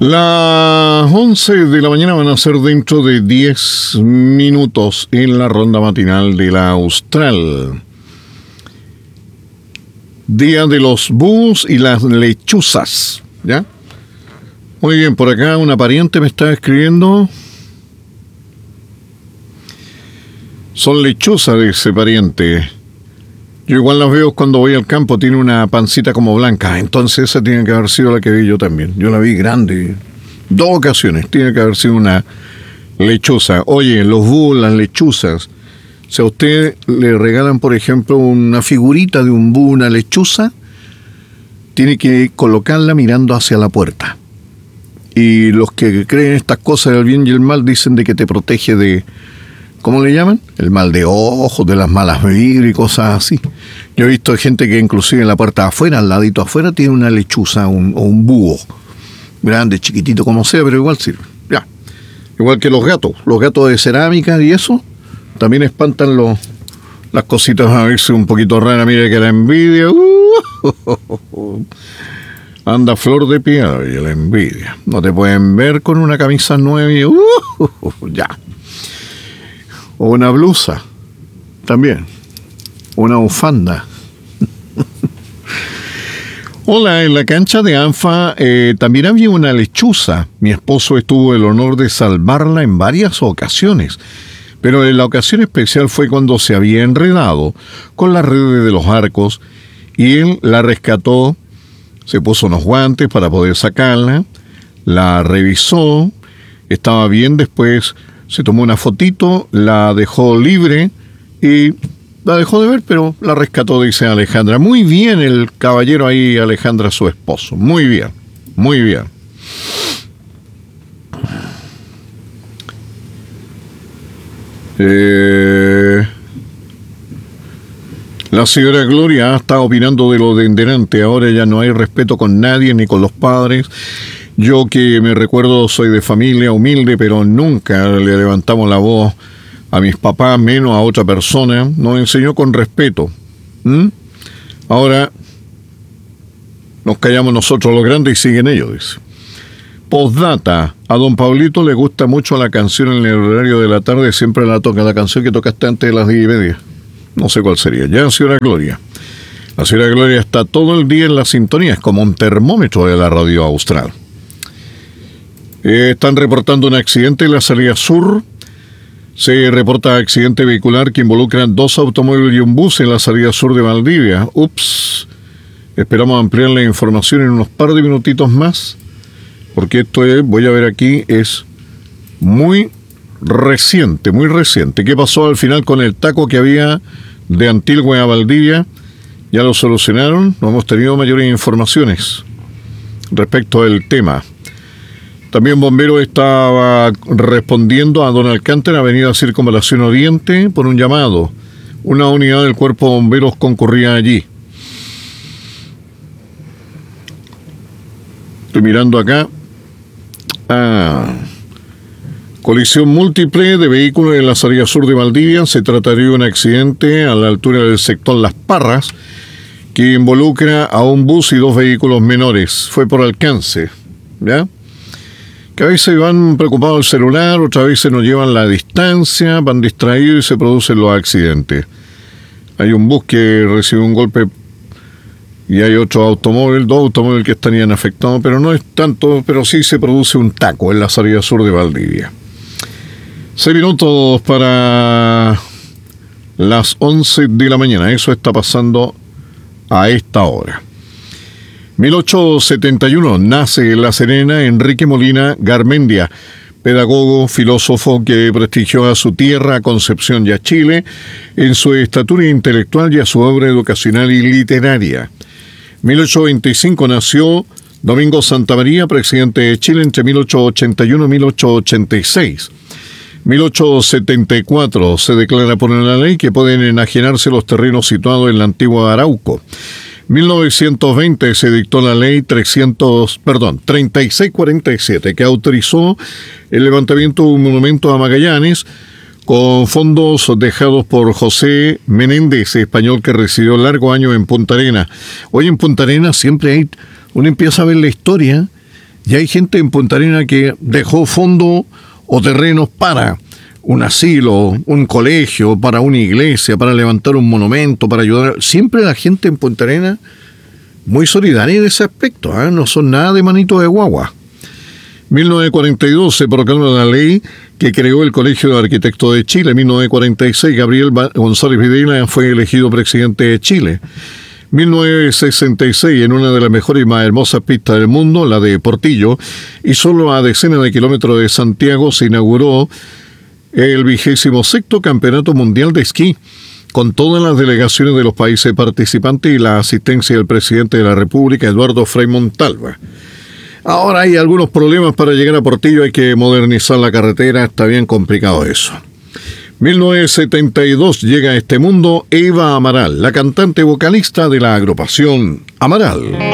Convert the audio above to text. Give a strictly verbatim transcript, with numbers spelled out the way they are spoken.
Las once de la mañana van a ser dentro de diez minutos en la ronda matinal de la Austral. Día de los búhos y las lechuzas, ¿ya? Muy bien, por acá una pariente me está escribiendo. Son lechuzas de ese pariente. Yo igual las veo cuando voy al campo, tiene una pancita como blanca. Entonces esa tiene que haber sido la que vi yo también. Yo la vi grande. Dos ocasiones. Tiene que haber sido una lechuza. Oye, los búhos, las lechuzas. Si a usted le regalan, por ejemplo, una figurita de un búho, una lechuza, tiene que colocarla mirando hacia la puerta. Y los que creen estas cosas del bien y el mal dicen de que te protege de... ¿Cómo le llaman? El mal de ojos, de las malas vibras y cosas así. Yo he visto gente que inclusive en la puerta de afuera, al ladito afuera, tiene una lechuza un, o un búho. Grande, chiquitito, como sea, pero igual sirve. Ya. Igual que los gatos. Los gatos de cerámica y eso, también espantan los, las cositas a veces un poquito raras. Mira que la envidia... Uh, anda flor de piedra y la envidia. No te pueden ver con una camisa nueva y... Uh, ya. O una blusa, también. Una bufanda. Hola, en la cancha de ANFA eh, también había una lechuza. Mi esposo tuvo el honor de salvarla en varias ocasiones. Pero en la ocasión especial fue cuando se había enredado con las redes de los arcos y él la rescató, se puso unos guantes para poder sacarla, la revisó, estaba bien, después... se tomó una fotito, la dejó libre y la dejó de ver, pero la rescató, dice Alejandra. Muy bien el caballero ahí, Alejandra, su esposo. Muy bien, muy bien. Eh, la señora Gloria está opinando de lo de en delante. Ahora ya no hay respeto con nadie, ni con los padres. Yo que me recuerdo soy de familia humilde, pero nunca le levantamos la voz a mis papás, menos a otra persona. Nos enseñó con respeto. ¿Mm? Ahora nos callamos nosotros los grandes y siguen ellos, dice. Postdata, a don Pablito le gusta mucho la canción en el horario de la tarde, siempre la toca, la canción que tocaste antes de las diez y media. No sé cuál sería. Ya, señora Gloria. La señora Gloria está todo el día en la sintonía, es como un termómetro de la radio austral. Eh, están reportando un accidente en la salida sur. Se reporta accidente vehicular que involucra dos automóviles y un bus en la salida sur de Valdivia. Ups. Esperamos ampliar la información en unos par de minutitos más, porque esto es, voy a ver aquí, es muy reciente, muy reciente. ¿Qué pasó al final con el taco que había de Antilgüe a Valdivia? ¿Ya lo solucionaron? No hemos tenido mayores informaciones respecto al tema. También Bombero estaba respondiendo a don Alcántara, avenida Circunvalación Oriente, por un llamado. Una unidad del Cuerpo de Bomberos concurría allí. Estoy mirando acá. Ah, colisión múltiple de vehículos en la salida sur de Valdivia. Se trataría de un accidente a la altura del sector Las Parras que involucra a un bus y dos vehículos menores. Fue por alcance, ¿ya? Que a veces van preocupados el celular, otras veces nos llevan la distancia, van distraídos y se producen los accidentes. Hay un bus que recibe un golpe y hay otro automóvil, dos automóviles que estarían afectados, pero no es tanto, pero sí se produce un taco en la salida sur de Valdivia. Seis minutos para las once de la mañana, eso está pasando a esta hora. mil ochocientos setenta y uno nace en La Serena Enrique Molina Garmendia, pedagogo, filósofo que prestigió a su tierra, a Concepción y a Chile, en su estatura intelectual y a su obra educacional y literaria. mil ochocientos veinticinco nació Domingo Santamaría, presidente de Chile entre mil ochocientos ochenta y uno y mil ochocientos ochenta y seis. mil ochocientos setenta y cuatro se declara por una ley que pueden enajenarse los terrenos situados en la antigua Arauco. mil novecientos veinte se dictó la ley trescientos, perdón, treinta y seis cuarenta y siete que autorizó el levantamiento de un monumento a Magallanes con fondos dejados por José Menéndez, español que residió largos años en Punta Arenas. Hoy en Punta Arenas siempre hay, uno empieza a ver la historia Y hay gente en Punta Arenas que dejó fondo o terrenos para un asilo, un colegio, para una iglesia, para levantar un monumento, para ayudar. Siempre la gente en Punta Arenas muy solidaria en ese aspecto, ¿eh? No son nada de manito de guagua. mil novecientos cuarenta y dos se proclama la ley que creó el Colegio de Arquitectos de Chile. En mil novecientos cuarenta y seis Gabriel González Videla fue elegido presidente de Chile. mil novecientos sesenta y seis, en una de las mejores y más hermosas pistas del mundo, la de Portillo, y solo a decenas de kilómetros de Santiago se inauguró el vigésimo sexto Campeonato Mundial de Esquí, con todas las delegaciones de los países participantes y la asistencia del presidente de la República, Eduardo Frei Montalva. Ahora hay algunos problemas para llegar a Portillo, hay que modernizar la carretera, está bien complicado eso. mil novecientos setenta y dos llega a este mundo Eva Amaral, la cantante vocalista de la agrupación Amaral.